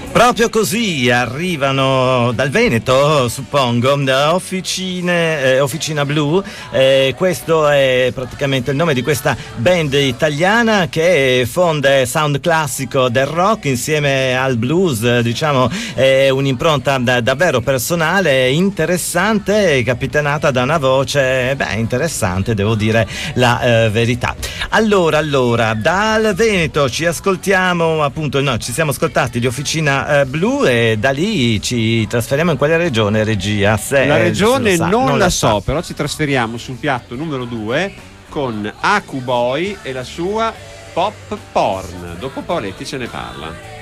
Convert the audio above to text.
Proprio così arrivano dal Veneto, suppongo, Officina Blu. Questo è praticamente il nome di questa band italiana che fonde sound classico del rock insieme al blues, diciamo, un'impronta davvero personale, interessante, capitanata da una voce interessante, devo dire la verità. Allora, dal Veneto ci ascoltiamo, appunto, no, ci siamo ascoltati di Officina Blu, e da lì ci trasferiamo in quale regione, regia? La regione non la so, però ci trasferiamo sul piatto numero 2 con Aku Boy e la sua Pop Porn. Dopo Paoletti ce ne parla.